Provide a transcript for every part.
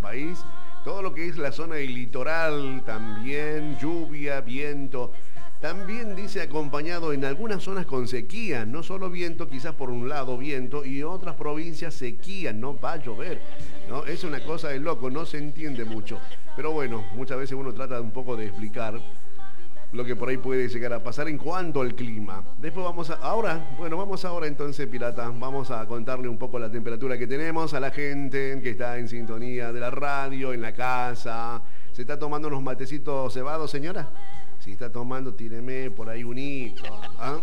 país. Todo lo que es la zona del litoral, también lluvia, viento. También dice acompañado en algunas zonas con sequía, no solo viento, quizás por un lado viento y otras provincias sequía, no va a llover, ¿no? Es una cosa de loco, no se entiende mucho. Pero bueno, muchas veces uno trata un poco de explicar lo que por ahí puede llegar a pasar en cuanto al clima. Después vamos ahora entonces, pirata, vamos a contarle un poco la temperatura que tenemos a la gente que está en sintonía de la radio, en la casa. ¿Se está tomando unos matecitos cebados, señora? Si está tomando, tíreme por ahí un hito. ¿Ah?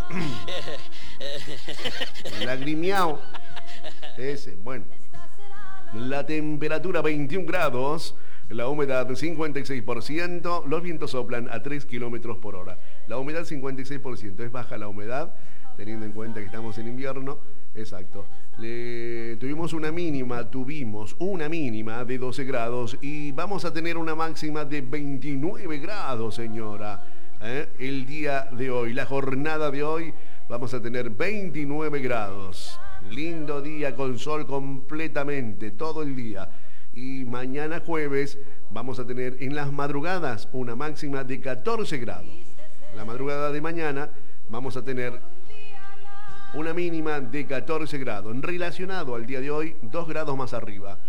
Lagrimeado. Ese, bueno. La temperatura 21 grados. La humedad 56%, los vientos soplan a 3 kilómetros por hora. La humedad 56%, es baja la humedad, teniendo en cuenta que estamos en invierno. Exacto. Tuvimos una mínima de 12 grados y vamos a tener una máxima de 29 grados, señora. El día de hoy, la jornada de hoy, vamos a tener 29 grados. Lindo día con sol completamente, todo el día. Y mañana jueves vamos a tener en las madrugadas una máxima de 14 grados. La madrugada de mañana vamos a tener una mínima de 14 grados. Relacionado al día de hoy, 2 grados más arriba.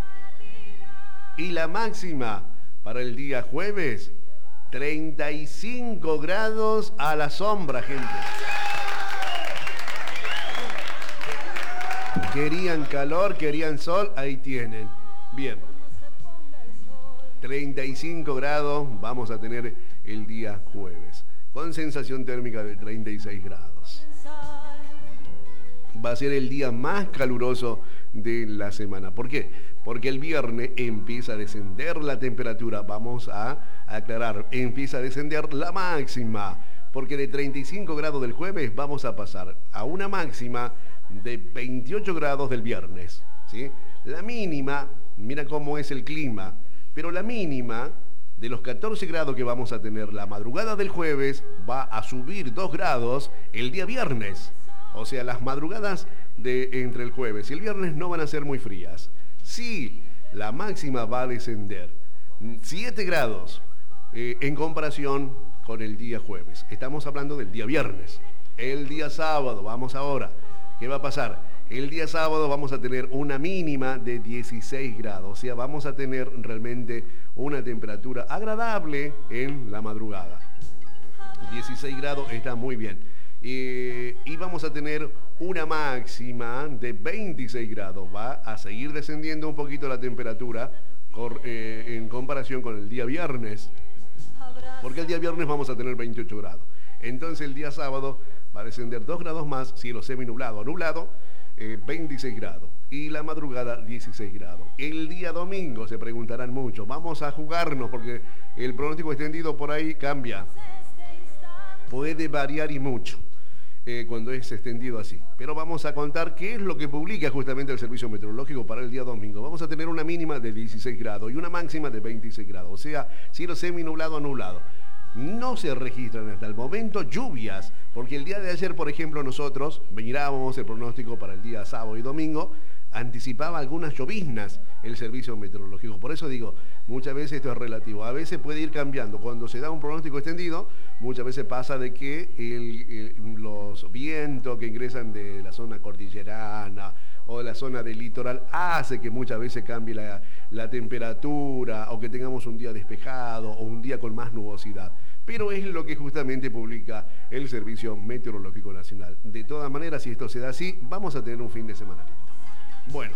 Y la máxima para el día jueves, 35 grados a la sombra, gente. Querían calor, querían sol, ahí tienen. Bien, 35 grados vamos a tener el día jueves, con sensación térmica de 36 grados. Va a ser el día más caluroso de la semana. ¿Por qué? Porque el viernes empieza a descender la temperatura. Vamos a aclarar, empieza a descender la máxima. Porque de 35 grados del jueves vamos a pasar a una máxima de 28 grados del viernes, ¿sí? La mínima, mira cómo es el clima, pero la mínima de los 14 grados que vamos a tener la madrugada del jueves va a subir 2 grados el día viernes. O sea, las madrugadas de entre el jueves y el viernes no van a ser muy frías. Sí, la máxima va a descender 7 grados en comparación con el día jueves. Estamos hablando del día viernes. El día sábado, vamos ahora. ¿Qué va a pasar? El día sábado vamos a tener una mínima de 16 grados, o sea, vamos a tener realmente una temperatura agradable en la madrugada. 16 grados está muy bien. Y vamos a tener una máxima de 26 grados. Va a seguir descendiendo un poquito la temperatura en comparación con el día viernes, porque el día viernes vamos a tener 28 grados. Entonces el día sábado va a descender 2 grados más, cielo seminublado, nublado, 26 grados. Y la madrugada 16 grados. El día domingo se preguntarán mucho. Vamos a jugarnos porque el pronóstico extendido por ahí cambia. Puede variar y mucho cuando es extendido así. Pero vamos a contar qué es lo que publica justamente el Servicio Meteorológico para el día domingo. Vamos a tener una mínima de 16 grados y una máxima de 26 grados. O sea, cielo seminublado a nublado. No se registran hasta el momento lluvias, porque el día de ayer, por ejemplo, nosotros mirábamos el pronóstico para el día sábado y domingo, anticipaba algunas lloviznas el servicio meteorológico. Por eso digo, muchas veces esto es relativo. A veces puede ir cambiando. Cuando se da un pronóstico extendido, muchas veces pasa de que los vientos que ingresan de la zona cordillerana o de la zona del litoral hace que muchas veces cambie la temperatura o que tengamos un día despejado o un día con más nubosidad. Pero es lo que justamente publica el Servicio Meteorológico Nacional. De todas maneras, si esto se da así, vamos a tener un fin de semana lindo. Bueno,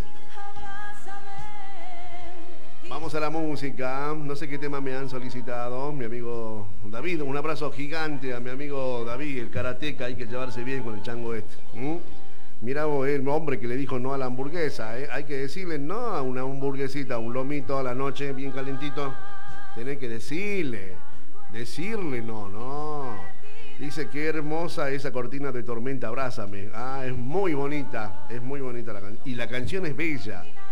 vamos a la música. No sé qué tema me han solicitado. Mi amigo David, un abrazo gigante a mi amigo David, el karateca. Hay que llevarse bien con el chango este. Mirá vos, el hombre que le dijo no a la hamburguesa. Hay que decirle no a una hamburguesita, un lomito a la noche bien calentito. Tenés que decirle no. Dice qué hermosa esa cortina de tormenta, abrázame. Es muy bonita la canción. Y la canción es bella.